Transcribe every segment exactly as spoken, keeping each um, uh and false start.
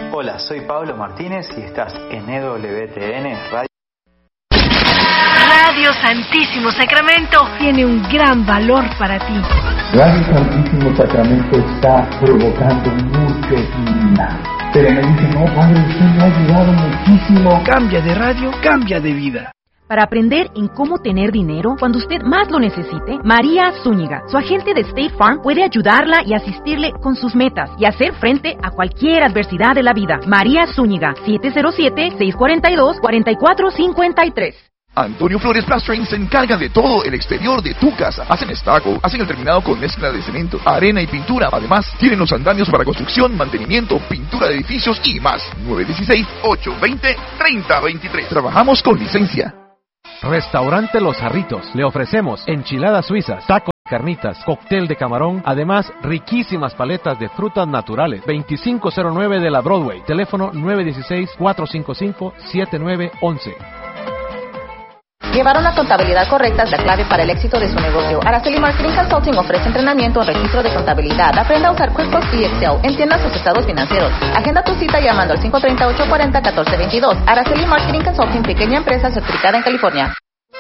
Hola, soy Pablo Martínez y estás en E W T N Radio. Radio Santísimo Sacramento tiene un gran valor para ti. Radio Santísimo Sacramento está provocando mucho indignación. Pero me dicen, no, padre, usted me ha ayudado muchísimo. Cambia de radio, cambia de vida. Para aprender en cómo tener dinero cuando usted más lo necesite, María Zúñiga, su agente de State Farm, puede ayudarla y asistirle con sus metas y hacer frente a cualquier adversidad de la vida. María Zúñiga, siete cero siete, seis cuatro dos, cuatro cuatro cinco tres. Antonio Flores Plastering se encarga de todo el exterior de tu casa. Hacen estaco, hacen el terminado con mezcla de cemento, arena y pintura. Además, tienen los andamios para construcción, mantenimiento, pintura de edificios y más. nueve uno seis, ocho dos cero, tres cero dos tres. Trabajamos con licencia. Restaurante Los Jarritos. Le ofrecemos enchiladas suizas, tacos, carnitas, cóctel de camarón, además riquísimas paletas de frutas naturales. veinticinco cero nueve de la Broadway. Teléfono nueve uno seis, cuatro cinco cinco, siete nueve uno uno. Llevar una contabilidad correcta es la clave para el éxito de su negocio. Araceli Marketing Consulting ofrece entrenamiento en registro de contabilidad. Aprenda a usar QuickBooks y Excel. Entienda sus estados financieros. Agenda tu cita llamando al cinco tres ocho, cuatro cero, uno cuatro dos dos. Araceli Marketing Consulting, pequeña empresa certificada en California.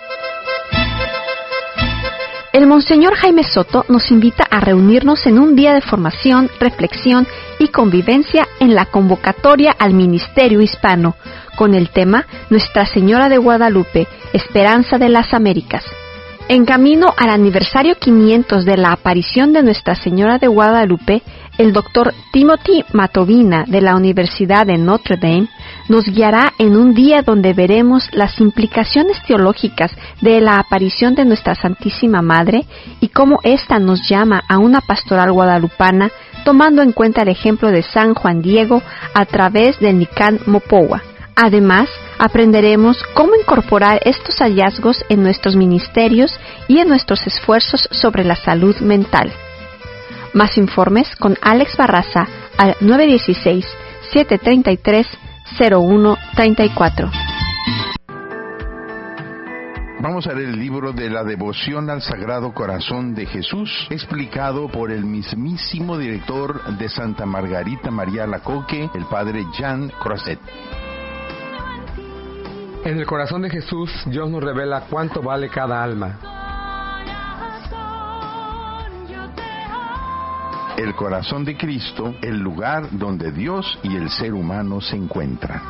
El Monseñor Jaime Soto nos invita a reunirnos en un día de formación, reflexión y convivencia en la convocatoria al Ministerio Hispano, con el tema Nuestra Señora de Guadalupe, Esperanza de las Américas. En camino al aniversario quinientos de la aparición de Nuestra Señora de Guadalupe, el doctor Timothy Matovina de la Universidad de Notre Dame nos guiará en un día donde veremos las implicaciones teológicas de la aparición de Nuestra Santísima Madre y cómo ésta nos llama a una pastoral guadalupana tomando en cuenta el ejemplo de San Juan Diego a través del Nican Mopowa. Además, aprenderemos cómo incorporar estos hallazgos en nuestros ministerios y en nuestros esfuerzos sobre la salud mental. Más informes con Alex Barraza al nueve uno seis, siete tres tres, cero uno tres cuatro. Vamos a leer el libro de la devoción al Sagrado Corazón de Jesús, explicado por el mismísimo director de Santa Margarita María Alacoque, el padre Jean Crozet. En el corazón de Jesús, Dios nos revela cuánto vale cada alma. El corazón de Cristo, el lugar donde Dios y el ser humano se encuentran.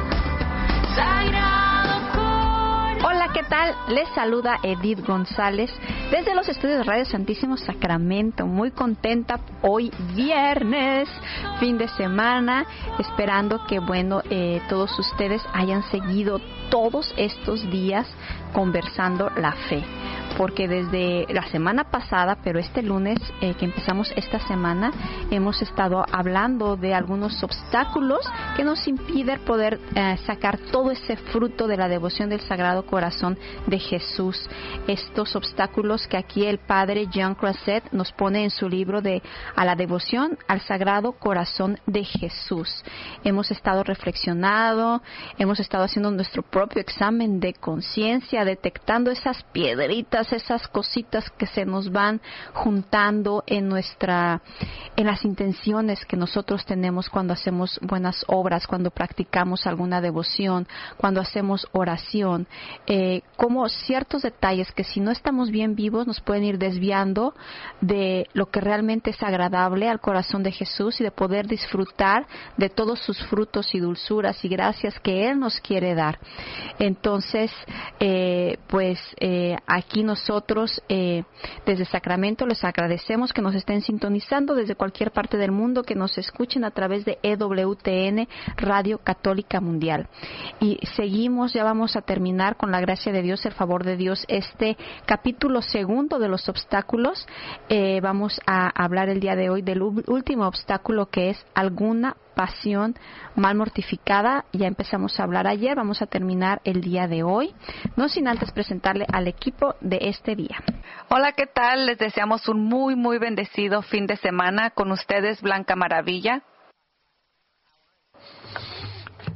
Hola, ¿qué tal? Les saluda Edith González desde los estudios de Radio Santísimo Sacramento. Muy contenta hoy viernes, fin de semana, esperando que, bueno, eh, todos ustedes hayan seguido todos estos días conversando la fe. Porque desde la semana pasada, pero este lunes eh, que empezamos esta semana, hemos estado hablando de algunos obstáculos que nos impiden poder eh, sacar todo ese fruto de la devoción del Sagrado Corazón de Jesús. Estos obstáculos que aquí el padre Jean Crozet nos pone en su libro de A la devoción al Sagrado Corazón de Jesús. Hemos estado reflexionando, hemos estado haciendo nuestro propio examen de conciencia, detectando esas piedritas, esas cositas que se nos van juntando en nuestra, en las intenciones que nosotros tenemos cuando hacemos buenas obras, cuando practicamos alguna devoción, cuando hacemos oración, eh, como ciertos detalles que si no estamos bien vivos nos pueden ir desviando de lo que realmente es agradable al corazón de Jesús y de poder disfrutar de todos sus frutos y dulzuras y gracias que Él nos quiere dar. Entonces, eh, pues eh, aquí nosotros eh, desde Sacramento les agradecemos que nos estén sintonizando desde cualquier parte del mundo, que nos escuchen a través de E W T N Radio Católica Mundial. Y seguimos, ya vamos a terminar con la gracia de Dios, el favor de Dios, este capítulo segundo de los obstáculos. Eh, vamos a hablar el día de hoy del último obstáculo, que es alguna pasión mal mortificada. Ya empezamos a hablar ayer, vamos a terminar el día de hoy, no sin antes presentarle al equipo de este día. Hola, ¿qué tal? Les deseamos un muy, muy bendecido fin de semana. Con ustedes, Blanca Maravilla.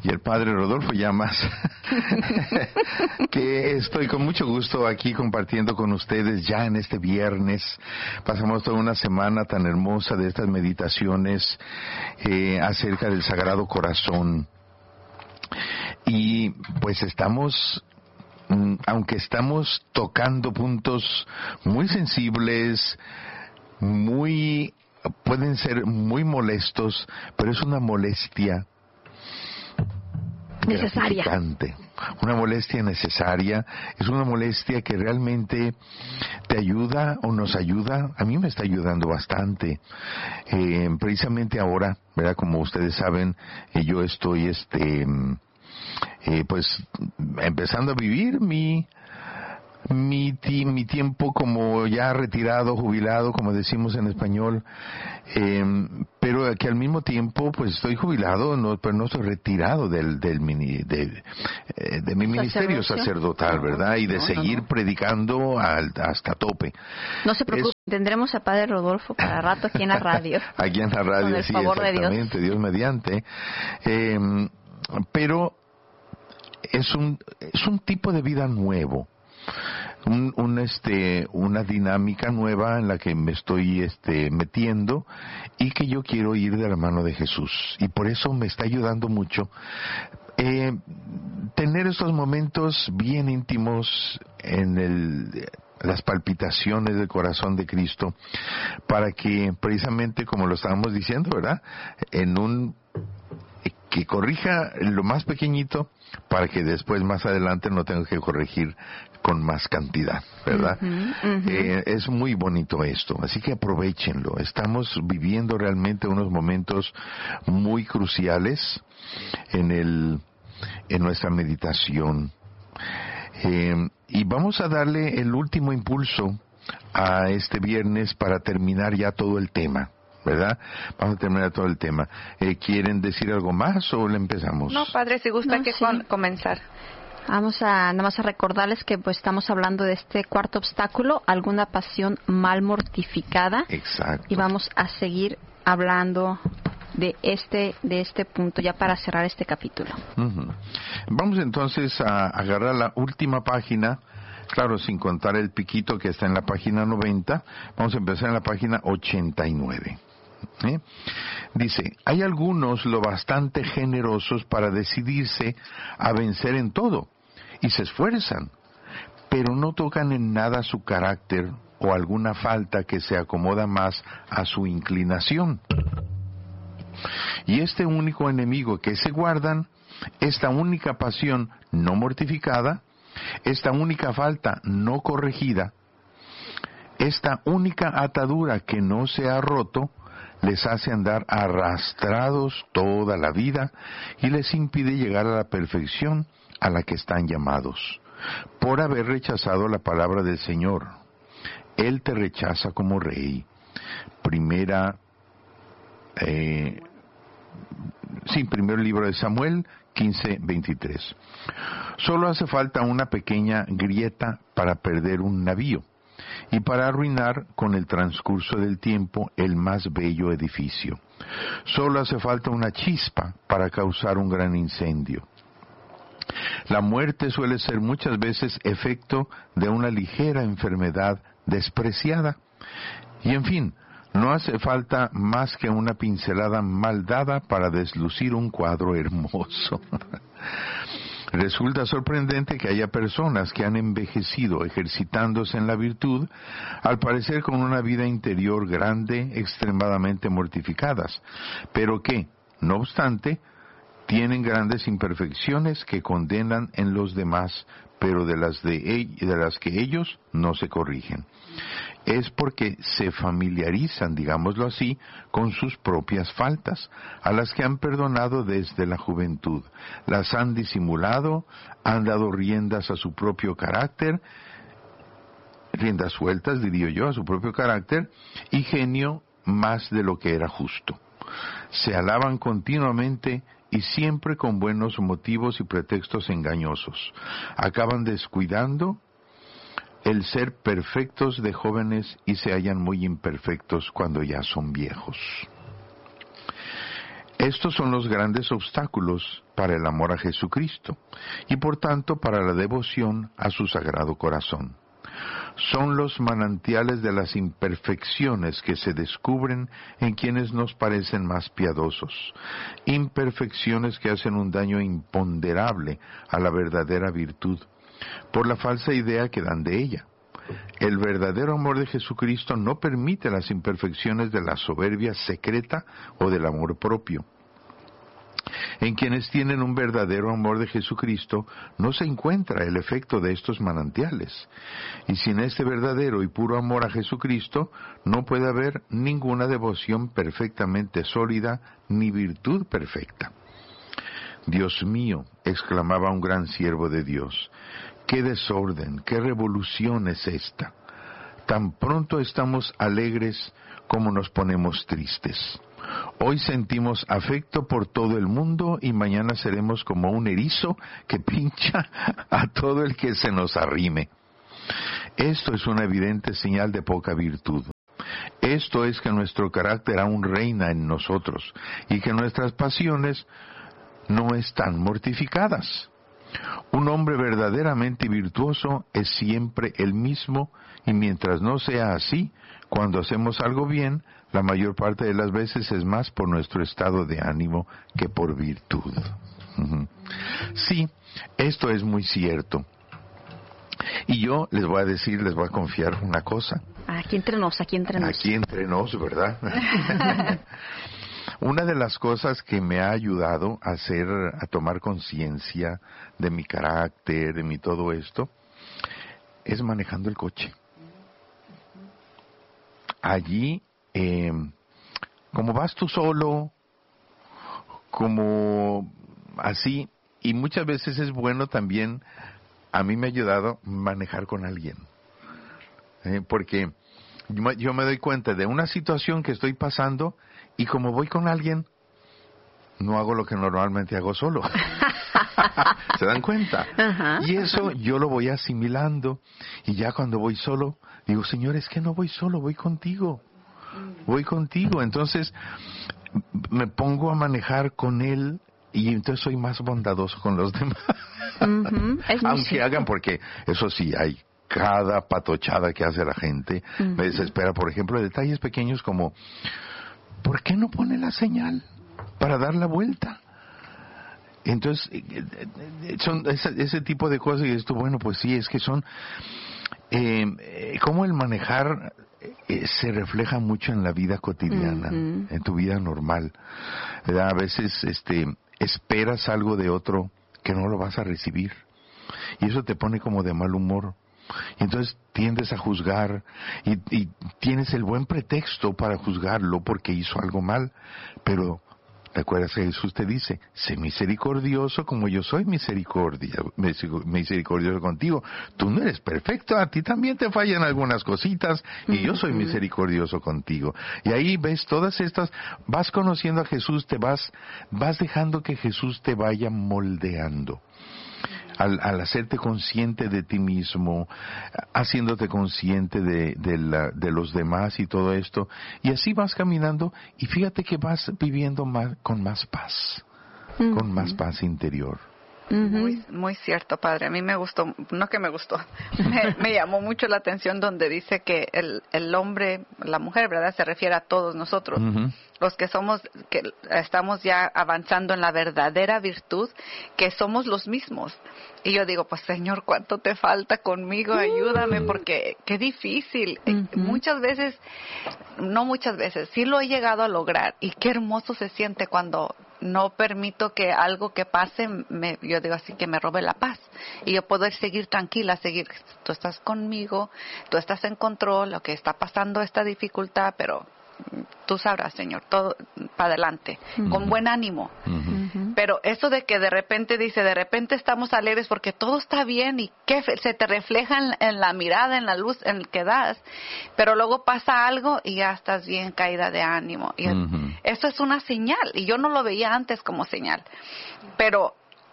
y el padre Rodolfo ya más, que estoy con mucho gusto aquí compartiendo con ustedes ya en este viernes. Pasamos toda una semana tan hermosa de estas meditaciones eh, acerca del Sagrado Corazón. Y pues estamos, aunque estamos tocando puntos muy sensibles, muy, pueden ser muy molestos, pero es una molestia necesaria. Una molestia necesaria, es una molestia que realmente te ayuda o nos ayuda. A mí me está ayudando bastante. Eh, precisamente ahora, ¿verdad? Como ustedes saben, eh, yo estoy, este, eh, pues, empezando a vivir mi Mi, ti, mi tiempo como ya retirado, jubilado, como decimos en español, eh, pero que al mismo tiempo pues estoy jubilado, no, pero no estoy retirado del, del mini, de, eh, de mi ministerio sacerdotal, ¿verdad? Y de no, seguir no, no. predicando al, hasta tope. No se preocupe, es... tendremos a Padre Rodolfo para rato aquí en la radio. Aquí en la radio, con el sí, favor exactamente, de Dios. Dios mediante. Eh, pero es un, es un tipo de vida nuevo. Un, un este una dinámica nueva en la que me estoy este metiendo y que yo quiero ir de la mano de Jesús, y por eso me está ayudando mucho eh, tener estos momentos bien íntimos en el las palpitaciones del corazón de Cristo, para que precisamente, como lo estábamos diciendo, ¿verdad?, en un que corrija lo más pequeñito, para que después más adelante no tenga que corregir con más cantidad, ¿verdad? Uh-huh, uh-huh. Eh, es muy bonito esto, así que aprovechenlo. Estamos viviendo realmente unos momentos muy cruciales en el en nuestra meditación, eh, y vamos a darle el último impulso a este viernes para terminar ya todo el tema, ¿verdad? Vamos a terminar todo el tema. Eh, ¿Quieren decir algo más o le empezamos? No, padre, si gusta no, que sí. con, comenzar. Vamos a nada más a recordarles que pues estamos hablando de este cuarto obstáculo, alguna pasión mal mortificada. Exacto. Y vamos a seguir hablando de este de este punto ya para cerrar este capítulo. Uh-huh. Vamos entonces a agarrar la última página. Claro, sin contar el piquito que está en la página noventa, vamos a empezar en la página ochenta y nueve. ¿Eh? Dice, hay algunos lo bastante generosos para decidirse a vencer en todo, y se esfuerzan, pero no tocan en nada su carácter o alguna falta que se acomoda más a su inclinación. Y este único enemigo que se guardan, esta única pasión no mortificada, esta única falta no corregida, esta única atadura que no se ha roto, les hace andar arrastrados toda la vida y les impide llegar a la perfección a la que están llamados, por haber rechazado la palabra del Señor. Él te rechaza como rey. Primera, eh, sí, primer libro de Samuel, quince veintitrés. Solo hace falta una pequeña grieta para perder un navío y para arruinar con el transcurso del tiempo el más bello edificio. Solo hace falta una chispa para causar un gran incendio. La muerte suele ser muchas veces efecto de una ligera enfermedad despreciada. Y en fin, no hace falta más que una pincelada mal dada para deslucir un cuadro hermoso. Resulta sorprendente que haya personas que han envejecido ejercitándose en la virtud, al parecer con una vida interior grande, extremadamente mortificadas, pero que, no obstante, tienen grandes imperfecciones que condenan en los demás, pero de las de, de las que ellos no se corrigen. Es porque se familiarizan, digámoslo así, con sus propias faltas, a las que han perdonado desde la juventud, las han disimulado, han dado riendas a su propio carácter, riendas sueltas, diría yo, a su propio carácter, y genio más de lo que era justo. Se alaban continuamente y siempre con buenos motivos y pretextos engañosos. Acaban descuidando el ser perfectos de jóvenes y se hallan muy imperfectos cuando ya son viejos. Estos son los grandes obstáculos para el amor a Jesucristo y por tanto para la devoción a su Sagrado Corazón. Son los manantiales de las imperfecciones que se descubren en quienes nos parecen más piadosos, imperfecciones que hacen un daño imponderable a la verdadera virtud, por la falsa idea que dan de ella. El verdadero amor de Jesucristo no permite las imperfecciones de la soberbia secreta o del amor propio. En quienes tienen un verdadero amor de Jesucristo no se encuentra el efecto de estos manantiales. Y sin este verdadero y puro amor a Jesucristo no puede haber ninguna devoción perfectamente sólida ni virtud perfecta. Dios mío, exclamaba un gran siervo de Dios, qué desorden, qué revolución es esta. Tan pronto estamos alegres como nos ponemos tristes. Hoy sentimos afecto por todo el mundo y mañana seremos como un erizo que pincha a todo el que se nos arrime. Esto es una evidente señal de poca virtud. Esto es que nuestro carácter aún reina en nosotros y que nuestras pasiones no están mortificadas. Un hombre verdaderamente virtuoso es siempre el mismo y mientras no sea así, cuando hacemos algo bien, la mayor parte de las veces es más por nuestro estado de ánimo que por virtud. Uh-huh. Sí, esto es muy cierto. Y yo les voy a decir, les voy a confiar una cosa. Aquí entre nos, aquí entre nos. Aquí entre nos, ¿verdad? Una de las cosas que me ha ayudado a hacer, a tomar conciencia de mi carácter, de mi todo esto, es manejando el coche. Allí, eh, como vas tú solo, como así, y muchas veces es bueno también, a mí me ha ayudado manejar con alguien, eh, porque yo, yo me doy cuenta de una situación que estoy pasando y como voy con alguien, no hago lo que normalmente hago solo. ¿Se dan cuenta? Uh-huh. Y eso yo lo voy asimilando y ya cuando voy solo, digo, Señor, es que no voy solo, voy contigo. Voy contigo. Entonces me pongo a manejar con Él y entonces soy más bondadoso con los demás. Uh-huh. Aunque hagan, porque eso sí, hay cada patochada que hace la gente. Uh-huh. Me desespera, por ejemplo, detalles pequeños como, ¿por qué no pone la señal para dar la vuelta? Entonces, son ese, ese tipo de cosas y esto, bueno, pues sí, es que son, eh, como el manejar eh, se refleja mucho en la vida cotidiana, uh-huh. en tu vida normal, ¿verdad? A veces, este, esperas algo de otro que no lo vas a recibir y eso te pone como de mal humor. Y entonces tiendes a juzgar y, y tienes el buen pretexto para juzgarlo porque hizo algo mal, pero recuerda que Jesús te dice, sé misericordioso como yo soy misericordia, misericordioso contigo. Tú no eres perfecto, a ti también te fallan algunas cositas y yo soy misericordioso contigo. Y ahí ves todas estas, vas conociendo a Jesús, te vas, vas dejando que Jesús te vaya moldeando. Al, al hacerte consciente de ti mismo, haciéndote consciente de, de, la, de los demás y todo esto, y así vas caminando y fíjate que vas viviendo más, con más paz, uh-huh. con más paz interior. Uh-huh. Muy, muy cierto, padre. A mí me gustó, no que me gustó, me, me llamó mucho la atención donde dice que el, el hombre, la mujer, ¿verdad? Se refiere a todos nosotros. Uh-huh. Los que somos, que estamos ya avanzando en la verdadera virtud, que somos los mismos. Y yo digo, pues Señor, ¿cuánto te falta conmigo? Ayúdame, porque qué difícil. Uh-huh. Muchas veces, no muchas veces, sí lo he llegado a lograr. Y qué hermoso se siente cuando no permito que algo que pase, me, yo digo así, que me robe la paz. Y yo puedo seguir tranquila, seguir, tú estás conmigo, tú estás en control, lo que está pasando, esta dificultad, pero tú sabrás, Señor, todo para adelante, uh-huh. con buen ánimo. Uh-huh. Pero eso de que de repente dice, de repente estamos alegres porque todo está bien y que se te refleja en, en la mirada, en la luz en que das, pero luego pasa algo y ya estás bien caída de ánimo. Y uh-huh. eso es una señal y yo no lo veía antes como señal, pero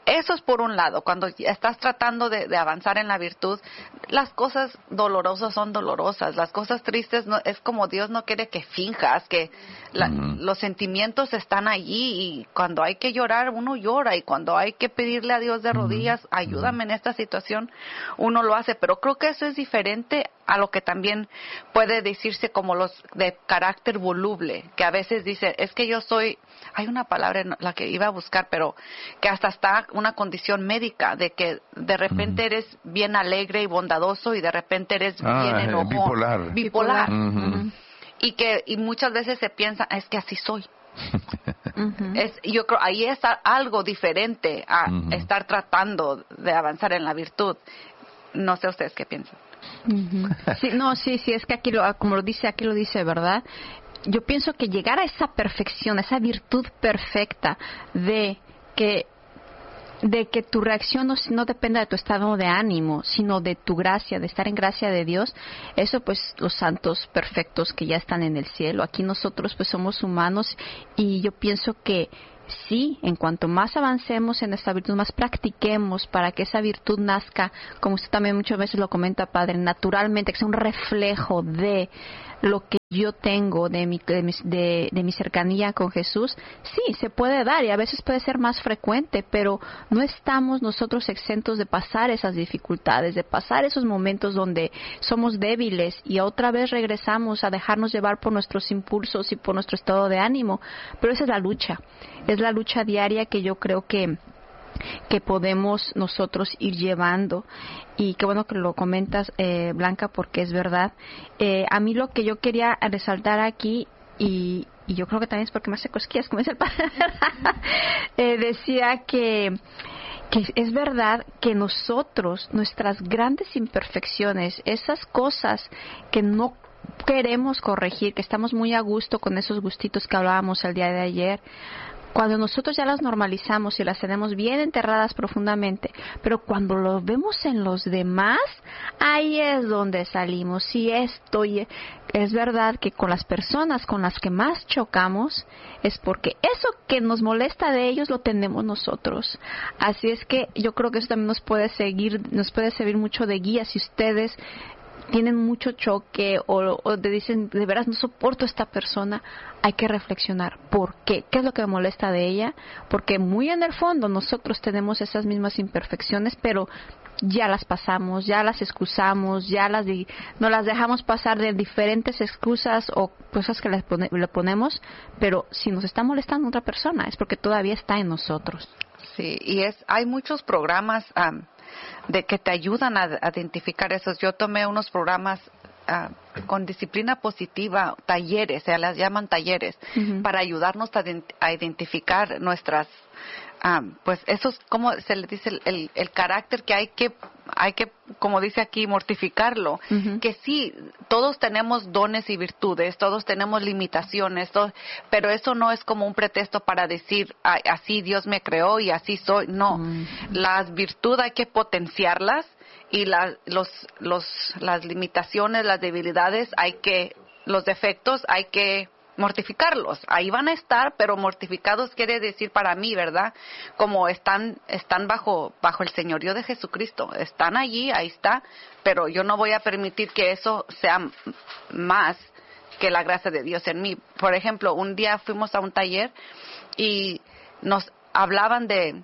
eso es por un lado, cuando estás tratando de, de avanzar en la virtud, las cosas dolorosas son dolorosas, las cosas tristes no, es como Dios no quiere que finjas, que la, uh-huh. los sentimientos están allí y cuando hay que llorar uno llora y cuando hay que pedirle a Dios de rodillas, uh-huh. ayúdame en esta situación, uno lo hace, pero creo que eso es diferente a lo que también puede decirse como los de carácter voluble, que a veces dice, es que yo soy, hay una palabra en la que iba a buscar, pero que hasta está una condición médica, de que de repente uh-huh. eres bien alegre y bondadoso y de repente eres ah, bien enojón. Bipolar. Bipolar. Uh-huh. Uh-huh. Y que y muchas veces se piensa, es que así soy. Uh-huh. Es, yo creo ahí es algo diferente a uh-huh. estar tratando de avanzar en la virtud. No sé ustedes qué piensan. Uh-huh. Sí, no, sí, sí, es que aquí, lo, como lo dice, aquí lo dice, ¿verdad? Yo pienso que llegar a esa perfección, a esa virtud perfecta de que de que tu reacción no, no dependa de tu estado de ánimo, sino de tu gracia, de estar en gracia de Dios, eso pues los santos perfectos que ya están en el cielo. Aquí nosotros pues somos humanos y yo pienso que sí, en cuanto más avancemos en esta virtud, más practiquemos para que esa virtud nazca, como usted también muchas veces lo comenta, Padre, naturalmente, que sea un reflejo de lo que yo tengo, de mi, de mi, de, de mi cercanía con Jesús. Sí, se puede dar y a veces puede ser más frecuente, pero no estamos nosotros exentos de pasar esas dificultades, de pasar esos momentos donde somos débiles y otra vez regresamos a dejarnos llevar por nuestros impulsos y por nuestro estado de ánimo. Pero esa es la lucha, es la lucha diaria que yo creo que que podemos nosotros ir llevando. Y qué bueno que lo comentas, eh, Blanca, porque es verdad. Eh, a mí lo que yo quería resaltar aquí, y, y yo creo que también es porque me hace cosquillas, como dice el padre, eh, decía que, que es verdad que nosotros, nuestras grandes imperfecciones, esas cosas que no queremos corregir, que estamos muy a gusto con esos gustitos que hablábamos el día de ayer, cuando nosotros ya las normalizamos y las tenemos bien enterradas profundamente, pero cuando lo vemos en los demás, ahí es donde salimos. Y esto es verdad que con las personas con las que más chocamos es porque eso que nos molesta de ellos lo tenemos nosotros. Así es que yo creo que eso también nos puede seguir, nos puede servir mucho de guía si ustedes tienen mucho choque o, o te dicen, de veras no soporto a esta persona, hay que reflexionar. ¿Por qué? ¿Qué es lo que me molesta de ella? Porque muy en el fondo nosotros tenemos esas mismas imperfecciones, pero ya las pasamos, ya las excusamos, ya las di- no las dejamos pasar de diferentes excusas o cosas que le, pone- le ponemos, pero si nos está molestando otra persona es porque todavía está en nosotros. Sí, y es hay muchos programas um, de que te ayudan a, a identificar esos. Yo tomé unos programas uh, con disciplina positiva, talleres, se las llaman talleres, uh-huh. para ayudarnos a, a identificar nuestras, um, pues esos, ¿cómo se le dice? El, el, el carácter que hay que, hay que, como dice aquí, mortificarlo. Uh-huh. Que sí, todos tenemos dones y virtudes, todos tenemos limitaciones, todos, pero eso no es como un pretexto para decir, así Dios me creó y así soy. No, uh-huh. Las virtudes hay que potenciarlas y la, los, los, las limitaciones, las debilidades, hay que, los defectos hay que mortificarlos. Ahí van a estar, pero mortificados quiere decir para mí, ¿verdad? Como están están bajo bajo el señorío de Jesucristo. Están allí, ahí está, pero yo no voy a permitir que eso sea más que la gracia de Dios en mí. Por ejemplo, un día fuimos a un taller y nos hablaban de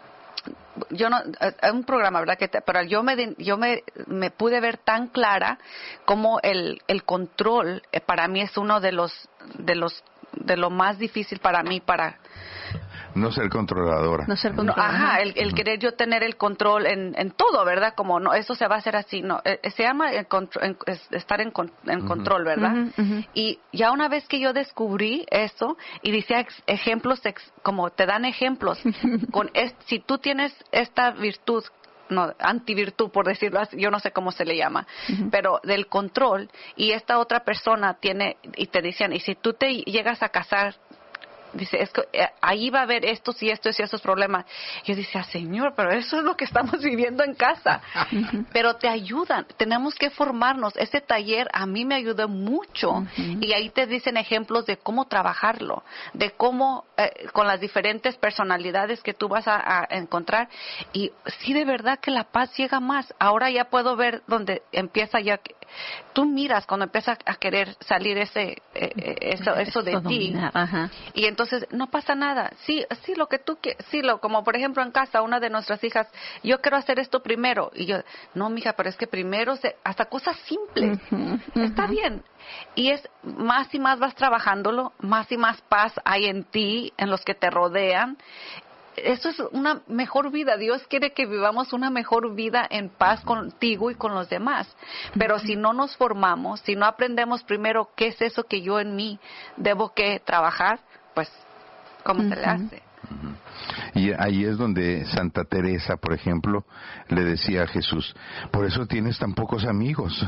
yo no es un programa, verdad, que te, pero yo me yo me, me pude ver tan clara como el el control eh, para mí es uno de los de los de lo más difícil para mí para no ser controladora. No ser controladora. No, ajá, el, el querer yo tener el control en, en todo, ¿verdad? Como no, eso se va a hacer así, no, eh, se llama el contro, en, es, estar en, en uh-huh. control, ¿verdad? Uh-huh, uh-huh. Y ya una vez que yo descubrí eso y decía ex, ejemplos, ex, como te dan ejemplos, con es, si tú tienes esta virtud, no, antivirtud por decirlo así, yo no sé cómo se le llama, uh-huh. pero del control, y esta otra persona tiene, y te decían, y si tú te llegas a casar dice, es que eh, ahí va a haber estos y estos y estos problemas. Yo decía, Señor, pero eso es lo que estamos viviendo en casa. Pero te ayudan, tenemos que formarnos. Ese taller a mí me ayudó mucho. Uh-huh. Y ahí te dicen ejemplos de cómo trabajarlo, de cómo, eh, con las diferentes personalidades que tú vas a, a encontrar. Y sí, de verdad que la paz llega más. Ahora ya puedo ver donde empieza ya... Tú miras cuando empieza a querer salir ese eh, eso eso de ti. Ajá. Y entonces no pasa nada. Sí, sí lo que tú quieres, sí lo como por ejemplo en casa una de nuestras hijas, yo quiero hacer esto primero y yo, no mija, pero es que primero se, hasta cosas simples. Uh-huh, uh-huh. Está bien. Y es más y más vas trabajándolo, más y más paz hay en ti, en los que te rodean. Eso es una mejor vida. Dios quiere que vivamos una mejor vida en paz contigo y con los demás. Pero si no nos formamos, si no aprendemos primero qué es eso que yo en mí debo que trabajar, pues, ¿cómo uh-huh. se le hace? Uh-huh. Y ahí es donde Santa Teresa, por ejemplo, le decía a Jesús, por eso tienes tan pocos amigos.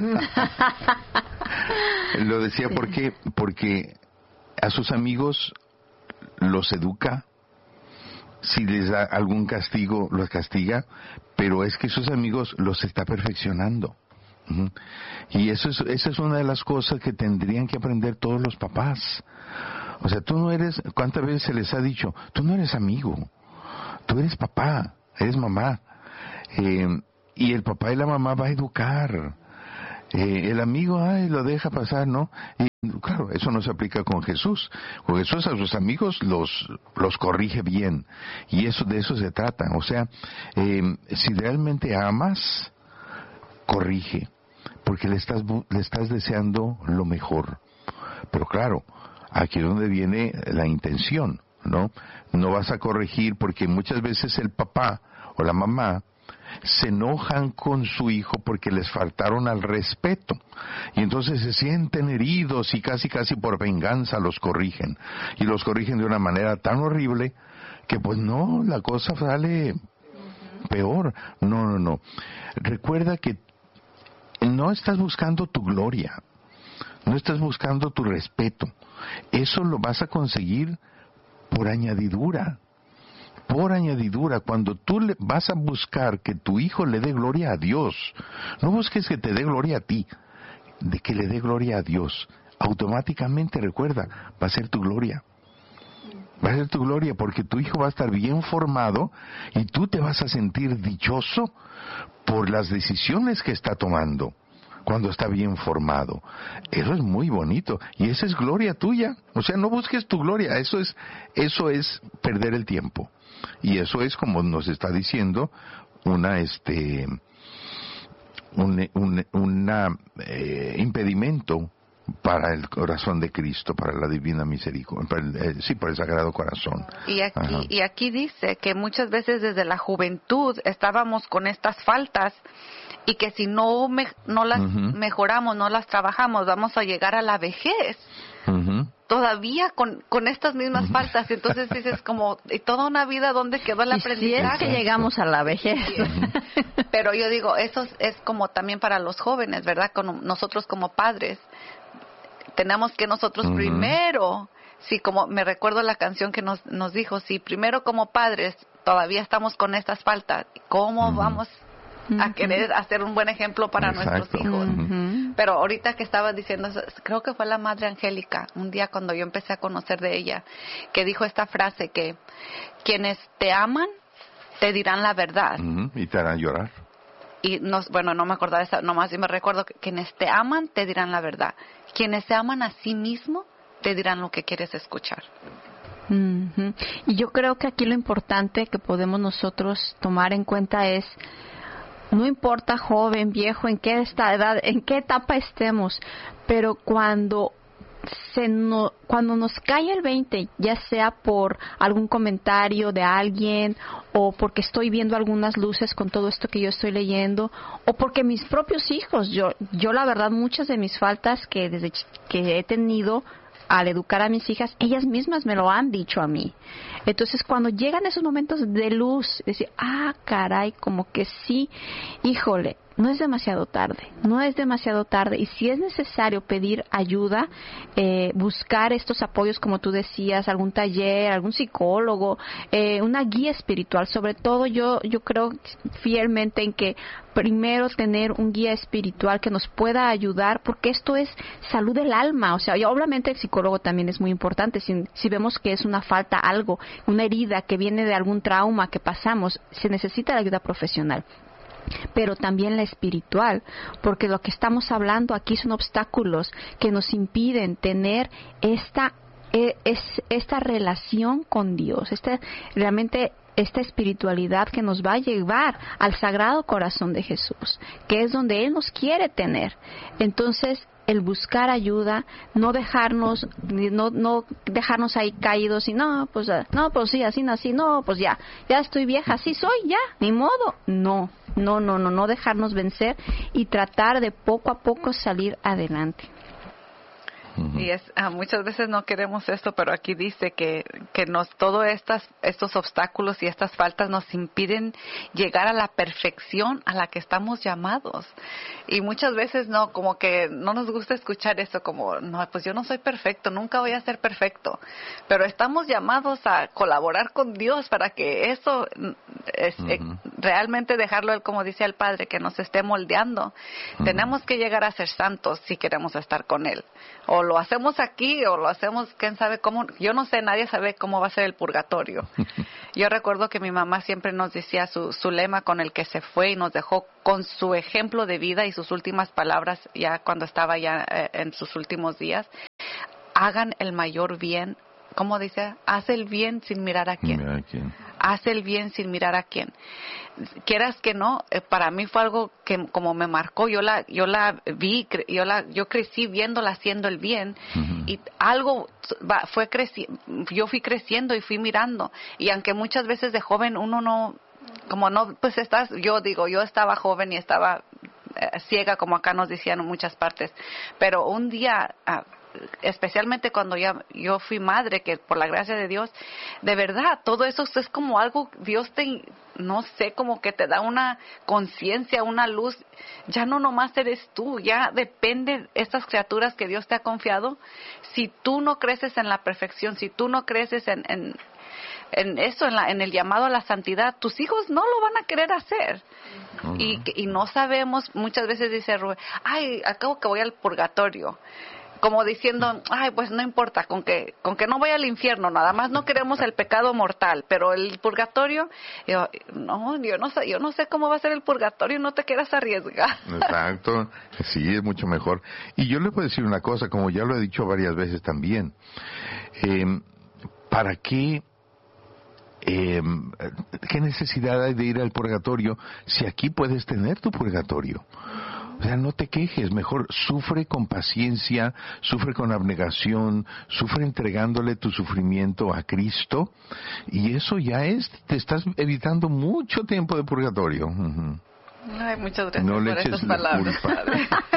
Lo decía sí. porque, porque a sus amigos los educa. Si les da algún castigo, los castiga, pero es que sus amigos los está perfeccionando. Uh-huh. Y eso es, esa es una de las cosas que tendrían que aprender todos los papás. O sea, tú no eres, ¿cuántas veces se les ha dicho? Tú no eres amigo, tú eres papá, eres mamá. Eh, y el papá y la mamá va a educar. Eh, el amigo, ay, lo deja pasar, ¿no? Y claro, eso no se aplica con Jesús. Con Jesús a sus amigos los los corrige bien. Y eso de eso se trata. O sea, eh, si realmente amas, corrige. Porque le estás, le estás deseando lo mejor. Pero claro, aquí es donde viene la intención, ¿no? No vas a corregir porque muchas veces el papá o la mamá se enojan con su hijo porque les faltaron al respeto y entonces se sienten heridos y casi casi por venganza los corrigen y los corrigen de una manera tan horrible que pues no, la cosa sale peor. No, no, no. Recuerda que no estás buscando tu gloria, no estás buscando tu respeto. Eso lo vas a conseguir por añadidura. Por añadidura, cuando tú le vas a buscar que tu hijo le dé gloria a Dios, no busques que te dé gloria a ti, de que le dé gloria a Dios, automáticamente recuerda, va a ser tu gloria. Va a ser tu gloria porque tu hijo va a estar bien formado y tú te vas a sentir dichoso por las decisiones que está tomando cuando está bien formado. Eso es muy bonito y esa es gloria tuya. O sea, no busques tu gloria, eso es, eso es perder el tiempo. Y eso es, como nos está diciendo, una este un, un una, eh, impedimento para el corazón de Cristo, para la divina misericordia, para el, eh, sí, para el Sagrado Corazón. Y aquí, y aquí dice que muchas veces desde la juventud estábamos con estas faltas y que si no me, no las uh-huh. mejoramos, no las trabajamos, vamos a llegar a la vejez. Uh-huh. Todavía con, con estas mismas uh-huh. faltas, entonces dices como, y toda una vida, ¿dónde quedó el aprendizaje? Si es que llegamos a la vejez. Uh-huh. Pero yo digo, eso es, es como también para los jóvenes, ¿verdad? Con nosotros como padres, tenemos que nosotros uh-huh. primero, sí, como me recuerdo la canción que nos, nos dijo, si primero como padres todavía estamos con estas faltas, ¿cómo uh-huh. vamos a querer hacer un buen ejemplo para Exacto. nuestros hijos? Uh-huh. Pero ahorita que estaba diciendo, creo que fue la Madre Angélica, un día cuando yo empecé a conocer de ella, que dijo esta frase que quienes te aman te dirán la verdad. Uh-huh. Y te harán llorar. Y no, bueno, no me acordaba esa, nomás sí me recuerdo que quienes te aman te dirán la verdad. Quienes se aman a sí mismo te dirán lo que quieres escuchar. Uh-huh. Y yo creo que aquí lo importante que podemos nosotros tomar en cuenta es, no importa joven, viejo, en qué esta edad, en qué etapa estemos, pero cuando se no, cuando nos cae el veinte, ya sea por algún comentario de alguien o porque estoy viendo algunas luces con todo esto que yo estoy leyendo o porque mis propios hijos, yo yo la verdad muchas de mis faltas que desde ch- que he tenido al educar a mis hijas, ellas mismas me lo han dicho a mí. Entonces, cuando llegan esos momentos de luz, decir, ah, caray, como que sí, híjole, no es demasiado tarde, no es demasiado tarde. Y si es necesario pedir ayuda, eh, buscar estos apoyos, como tú decías, algún taller, algún psicólogo, eh, una guía espiritual. Sobre todo yo, yo creo fielmente en que primero tener un guía espiritual que nos pueda ayudar, porque esto es salud del alma. O sea, y obviamente el psicólogo también es muy importante. Si, si vemos que es una falta, algo, una herida que viene de algún trauma que pasamos, se necesita la ayuda profesional. Pero también la espiritual, porque lo que estamos hablando aquí son obstáculos que nos impiden tener esta es esta relación con Dios, esta realmente esta espiritualidad que nos va a llevar al Sagrado Corazón de Jesús, que es donde Él nos quiere tener. Entonces, el buscar ayuda, no dejarnos, no, no dejarnos ahí caídos y no, pues, no, pues sí, así nací, no, pues ya, ya estoy vieja, así soy, ya, ni modo. No, no, no, no, no dejarnos vencer y tratar de poco a poco salir adelante. Y es, ah, muchas veces no queremos esto, pero aquí dice que, que nos, todos estas, estos obstáculos y estas faltas nos impiden llegar a la perfección a la que estamos llamados. Y muchas veces no, como que no nos gusta escuchar eso, como, no, pues yo no soy perfecto, nunca voy a ser perfecto. Pero estamos llamados a colaborar con Dios para que eso es, uh-huh. eh, realmente dejarlo Él, como dice el Padre, que nos esté moldeando. Uh-huh. Tenemos que llegar a ser santos si queremos estar con Él. O lo hacemos aquí o lo hacemos, quién sabe cómo. Yo no sé, nadie sabe cómo va a ser el purgatorio. Yo recuerdo que mi mamá siempre nos decía su, su lema con el que se fue y nos dejó con su ejemplo de vida y sus últimas palabras ya cuando estaba ya eh, en sus últimos días. Hagan el mayor bien. ¿Cómo dice? Haz el bien sin mirar a quién. Mira a quién. Haz el bien sin mirar a quién. Quieras que no, eh, para mí fue algo que como me marcó. Yo la, yo la vi, yo la, yo crecí viéndola haciendo el bien uh-huh. y algo va, fue creci- yo fui creciendo y fui mirando. Y aunque muchas veces de joven uno no, como no, pues estás, yo digo, yo estaba joven y estaba eh, ciega, como acá nos decían en muchas partes. Pero un día, ah, especialmente cuando ya yo fui madre, que por la gracia de Dios, de verdad, todo eso es como algo, Dios te, no sé, como que te da una conciencia, una luz. Ya no nomás eres tú, ya depende de estas criaturas que Dios te ha confiado. Si tú no creces en la perfección, si tú no creces en, en en eso, en, la, en el llamado a la santidad, tus hijos no lo van a querer hacer. Uh-huh. Y, y no sabemos, muchas veces dice Rubén, ay, acabo que voy al purgatorio. Como diciendo, ay, pues no importa, con que con que no vaya al infierno, nada más no queremos el pecado mortal, pero el purgatorio, yo, no, yo no sé, yo no sé cómo va a ser el purgatorio, no te quieras arriesgar. Exacto, sí, es mucho mejor. Y yo le puedo decir una cosa, como ya lo he dicho varias veces también, eh, ¿para qué? Eh, ¿Qué necesidad hay de ir al purgatorio si aquí puedes tener tu purgatorio? O sea, no te quejes, mejor sufre con paciencia, sufre con abnegación, sufre entregándole tu sufrimiento a Cristo, y eso ya es, te estás evitando mucho tiempo de purgatorio. Uh-huh. Ay, muchas gracias no por le eches estas la palabras, culpa.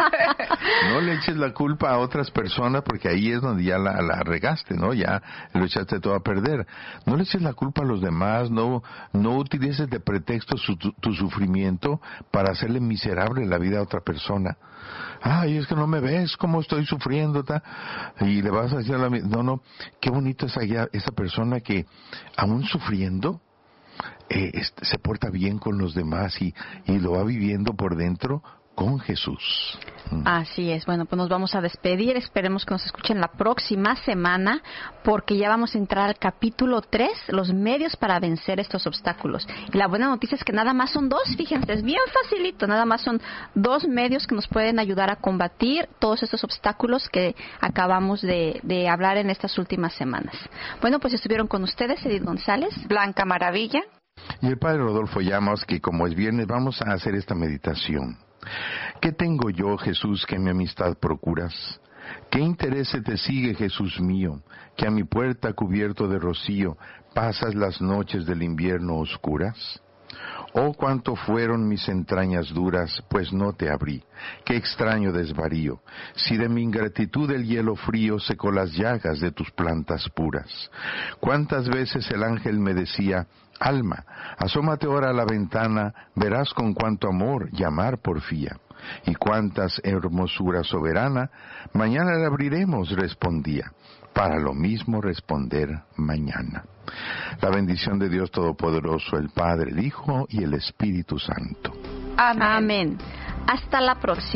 No le eches la culpa a otras personas, porque ahí es donde ya la, la regaste, ¿no? Ya lo echaste todo a perder. No le eches la culpa a los demás, no no utilices de pretexto su, tu, tu sufrimiento para hacerle miserable la vida a otra persona. Ay, es que no me ves cómo estoy sufriendo, ta, y le vas a decir a la... No, no, qué bonito es allá esa persona que, aún sufriendo, Eh, este, se porta bien con los demás y, y lo va viviendo por dentro con Jesús. Así es. Bueno, pues nos vamos a despedir. Esperemos que nos escuchen la próxima semana, porque ya vamos a entrar al capítulo tres, los medios para vencer estos obstáculos. Y la buena noticia es que nada más son dos, fíjense, es bien facilito, nada más son dos medios que nos pueden ayudar a combatir todos estos obstáculos que acabamos de, de hablar en estas últimas semanas. Bueno, pues estuvieron con ustedes Edith González, Blanca Maravilla y el Padre Rodolfo Llamas, que como es viernes vamos a hacer esta meditación. ¿Qué tengo yo, Jesús, que mi amistad procuras? ¿Qué interés te sigue, Jesús mío, que a mi puerta cubierto de rocío pasas las noches del invierno oscuras? Oh, cuánto fueron mis entrañas duras, pues no te abrí. Qué extraño desvarío, si de mi ingratitud el hielo frío secó las llagas de tus plantas puras. Cuántas veces el ángel me decía, alma, asómate ahora a la ventana, verás con cuánto amor llamar porfía. Y cuántas hermosura soberana, mañana la abriremos, respondía, para lo mismo responder mañana. La bendición de Dios Todopoderoso, el Padre, el Hijo y el Espíritu Santo. Amén. Amén. Hasta la próxima.